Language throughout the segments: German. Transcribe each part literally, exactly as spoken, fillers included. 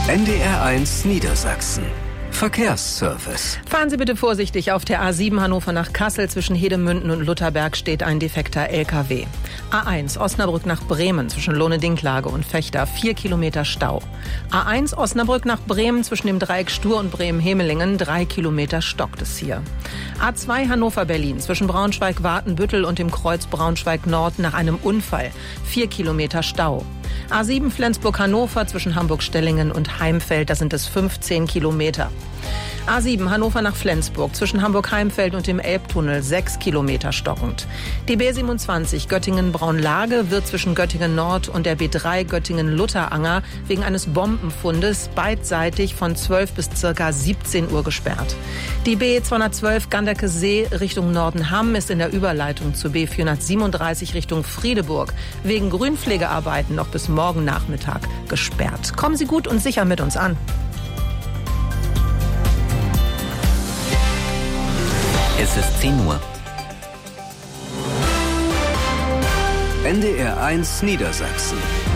N D R eins Niedersachsen. Verkehrsservice. Fahren Sie bitte vorsichtig. Auf der A sieben Hannover nach Kassel zwischen Hedemünden und Lutherberg steht ein defekter L K W. A eins Osnabrück nach Bremen zwischen Lohne-Dinklage und Fechter, vier Kilometer Stau. A eins Osnabrück nach Bremen zwischen dem Dreieck Stur und Bremen-Hemelingen, drei Kilometer stockt es hier. A zwei Hannover-Berlin zwischen Braunschweig-Watenbüttel und dem Kreuz Braunschweig-Nord nach einem Unfall, vier Kilometer Stau. A sieben Flensburg-Hannover zwischen Hamburg-Stellingen und Heimfeld, da sind es fünfzehn Kilometer. A sieben Hannover nach Flensburg zwischen Hamburg-Heimfeld und dem Elbtunnel, sechs Kilometer stockend. Die B siebenundzwanzig Göttingen-Braunlage wird zwischen Göttingen-Nord und der B drei Göttingen-Lutteranger wegen eines Bombenfundes beidseitig von zwölf bis circa siebzehn Uhr gesperrt. Die B zweihundertzwölf Ganderke-See Richtung Nordenham ist in der Überleitung zur B vierhundertsiebenunddreißig Richtung Friedeburg wegen Grünpflegearbeiten noch bis morgen Nachmittag gesperrt. Kommen Sie gut und sicher mit uns an. Es ist zehn Uhr. N D R eins Niedersachsen.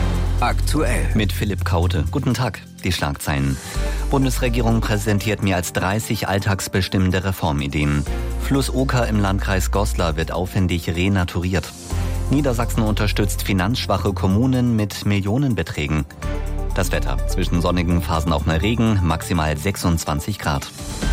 Aktuell. Mit Philipp Kaute. Guten Tag. Die Schlagzeilen. Bundesregierung präsentiert mehr als dreißig alltagsbestimmende Reformideen. Fluss Oker im Landkreis Goslar wird aufwendig renaturiert. Niedersachsen unterstützt finanzschwache Kommunen mit Millionenbeträgen. Das Wetter. Zwischen sonnigen Phasen auch mal Regen, maximal sechsundzwanzig Grad.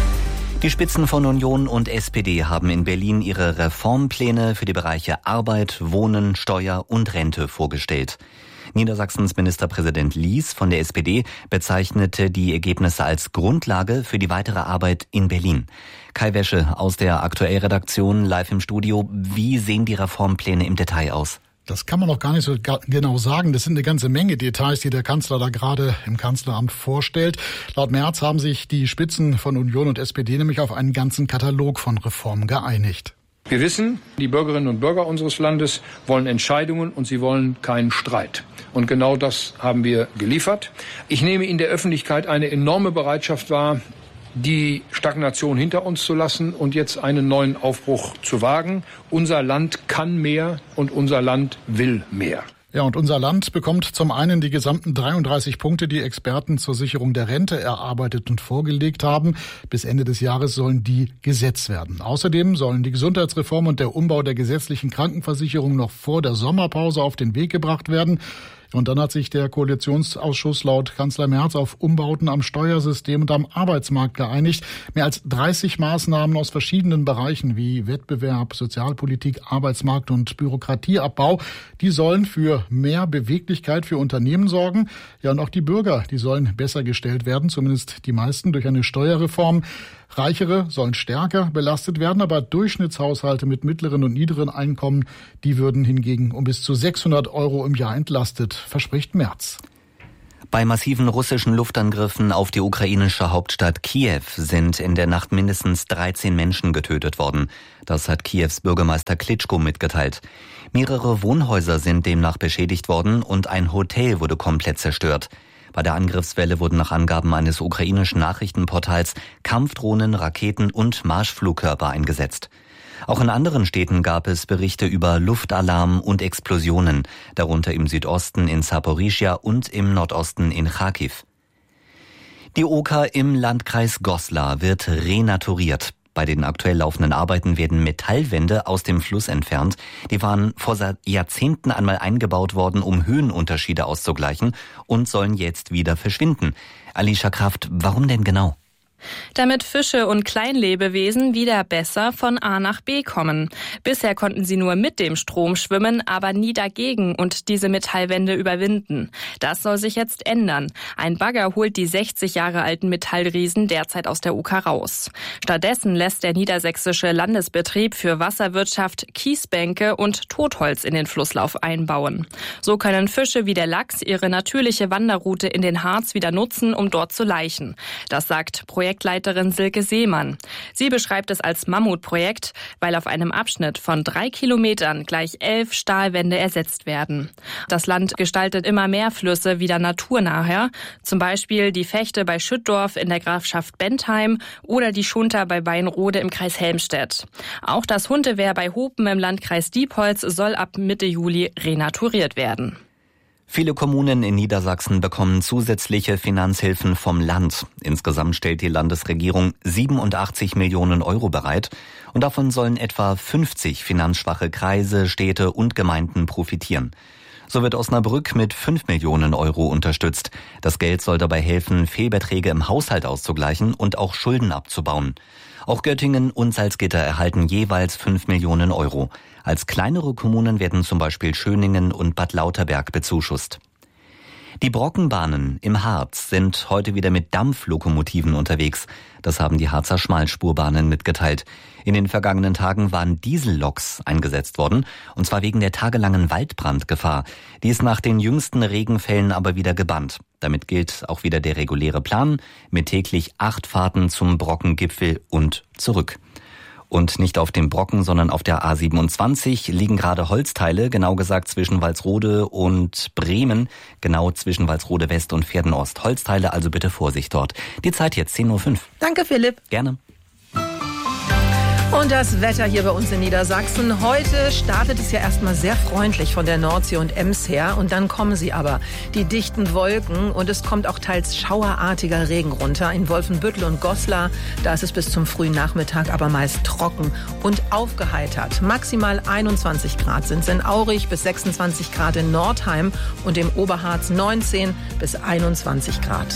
Die Spitzen von Union und S P D haben in Berlin ihre Reformpläne für die Bereiche Arbeit, Wohnen, Steuer und Rente vorgestellt. Niedersachsens Ministerpräsident Lies von der S P D bezeichnete die Ergebnisse als Grundlage für die weitere Arbeit in Berlin. Kai Wäsche aus der Aktuell-Redaktion live im Studio. Wie sehen die Reformpläne im Detail aus? Das kann man noch gar nicht so genau sagen. Das sind eine ganze Menge Details, die der Kanzler da gerade im Kanzleramt vorstellt. Laut Merz haben sich die Spitzen von Union und S P D nämlich auf einen ganzen Katalog von Reformen geeinigt. Wir wissen, die Bürgerinnen und Bürger unseres Landes wollen Entscheidungen und sie wollen keinen Streit. Und genau das haben wir geliefert. Ich nehme in der Öffentlichkeit eine enorme Bereitschaft wahr, die Stagnation hinter uns zu lassen und jetzt einen neuen Aufbruch zu wagen. Unser Land kann mehr und unser Land will mehr. Ja, und unser Land bekommt zum einen die gesamten dreiunddreißig Punkte, die Experten zur Sicherung der Rente erarbeitet und vorgelegt haben. Bis Ende des Jahres sollen die gesetzt werden. Außerdem sollen die Gesundheitsreform und der Umbau der gesetzlichen Krankenversicherung noch vor der Sommerpause auf den Weg gebracht werden. Und dann hat sich der Koalitionsausschuss laut Kanzler Merz auf Umbauten am Steuersystem und am Arbeitsmarkt geeinigt. Mehr als dreißig Maßnahmen aus verschiedenen Bereichen wie Wettbewerb, Sozialpolitik, Arbeitsmarkt und Bürokratieabbau, die sollen für mehr Beweglichkeit für Unternehmen sorgen. Ja, und auch die Bürger, die sollen besser gestellt werden, zumindest die meisten durch eine Steuerreform. Reichere sollen stärker belastet werden, aber Durchschnittshaushalte mit mittleren und niederen Einkommen, die würden hingegen um bis zu sechshundert Euro im Jahr entlastet, verspricht Merz. Bei massiven russischen Luftangriffen auf die ukrainische Hauptstadt Kiew sind in der Nacht mindestens dreizehn Menschen getötet worden. Das hat Kiews Bürgermeister Klitschko mitgeteilt. Mehrere Wohnhäuser sind demnach beschädigt worden und ein Hotel wurde komplett zerstört. Bei der Angriffswelle wurden nach Angaben eines ukrainischen Nachrichtenportals Kampfdrohnen, Raketen und Marschflugkörper eingesetzt. Auch in anderen Städten gab es Berichte über Luftalarm und Explosionen, darunter im Südosten in Saporischschja und im Nordosten in Charkiw. Die Oker im Landkreis Goslar wird renaturiert. Bei den aktuell laufenden Arbeiten werden Metallwände aus dem Fluss entfernt. Die waren vor Jahrzehnten einmal eingebaut worden, um Höhenunterschiede auszugleichen und sollen jetzt wieder verschwinden. Alicia Kraft, warum denn genau? Damit Fische und Kleinlebewesen wieder besser von A nach B kommen. Bisher konnten sie nur mit dem Strom schwimmen, aber nie dagegen und diese Metallwände überwinden. Das soll sich jetzt ändern. Ein Bagger holt die sechzig Jahre alten Metallriesen derzeit aus der Oker raus. Stattdessen lässt der niedersächsische Landesbetrieb für Wasserwirtschaft Kiesbänke und Totholz in den Flusslauf einbauen. So können Fische wie der Lachs ihre natürliche Wanderroute in den Harz wieder nutzen, um dort zu laichen. Das sagt Projekt Projektleiterin Silke Seemann. Sie beschreibt es als Mammutprojekt, weil auf einem Abschnitt von drei Kilometern gleich elf Stahlwände ersetzt werden. Das Land gestaltet immer mehr Flüsse wieder naturnaher, zum Beispiel die Vechte bei Schüttdorf in der Grafschaft Bentheim oder die Schunter bei Weinrode im Kreis Helmstedt. Auch das Hundewehr bei Hopen im Landkreis Diepholz soll ab Mitte Juli renaturiert werden. Viele Kommunen in Niedersachsen bekommen zusätzliche Finanzhilfen vom Land. Insgesamt stellt die Landesregierung siebenundachtzig Millionen Euro bereit. Und davon sollen etwa fünfzig finanzschwache Kreise, Städte und Gemeinden profitieren. So wird Osnabrück mit fünf Millionen Euro unterstützt. Das Geld soll dabei helfen, Fehlbeträge im Haushalt auszugleichen und auch Schulden abzubauen. Auch Göttingen und Salzgitter erhalten jeweils fünf Millionen Euro. Als kleinere Kommunen werden zum Beispiel Schöningen und Bad Lauterberg bezuschusst. Die Brockenbahnen im Harz sind heute wieder mit Dampflokomotiven unterwegs. Das haben die Harzer Schmalspurbahnen mitgeteilt. In den vergangenen Tagen waren Dieselloks eingesetzt worden, und zwar wegen der tagelangen Waldbrandgefahr. Die ist nach den jüngsten Regenfällen aber wieder gebannt. Damit gilt auch wieder der reguläre Plan mit täglich acht Fahrten zum Brockengipfel und zurück. Und nicht auf dem Brocken, sondern auf der A siebenundzwanzig liegen gerade Holzteile, genau gesagt zwischen Walsrode und Bremen, genau zwischen Walsrode West und Pferden-Ost. Holzteile, also bitte Vorsicht dort. Die Zeit jetzt zehn Uhr fünf. Danke, Philipp. Gerne. Und das Wetter hier bei uns in Niedersachsen. Heute startet es ja erstmal sehr freundlich von der Nordsee und Ems her. Und dann kommen sie aber, die dichten Wolken. Und es kommt auch teils schauerartiger Regen runter. In Wolfenbüttel und Goslar, da ist es bis zum frühen Nachmittag aber meist trocken und aufgeheitert. Maximal einundzwanzig Grad sind es in Aurich, bis sechsundzwanzig Grad in Nordheim und im Oberharz neunzehn bis einundzwanzig Grad.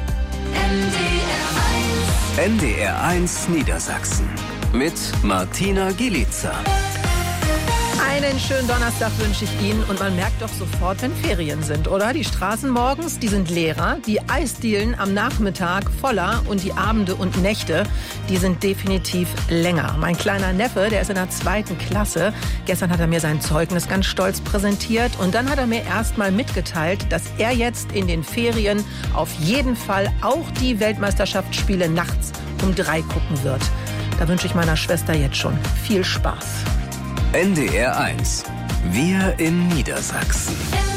N D R eins Niedersachsen mit Martina Gielitzer. Einen schönen Donnerstag wünsche ich Ihnen und man merkt doch sofort, wenn Ferien sind, oder? Die Straßen morgens, die sind leerer, die Eisdielen am Nachmittag voller und die Abende und Nächte, die sind definitiv länger. Mein kleiner Neffe, der ist in der zweiten Klasse. Gestern hat er mir sein Zeugnis ganz stolz präsentiert und dann hat er mir erst mal mitgeteilt, dass er jetzt in den Ferien auf jeden Fall auch die Weltmeisterschaftsspiele nachts um drei gucken wird. Da wünsche ich meiner Schwester jetzt schon viel Spaß. N D R eins. Wir in Niedersachsen.